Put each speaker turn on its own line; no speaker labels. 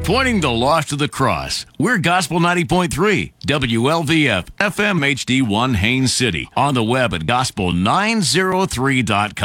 Pointing the lost to the cross, we're Gospel 90.3, WLVF, FM HD1 Haines City. On the web at gospel903.com.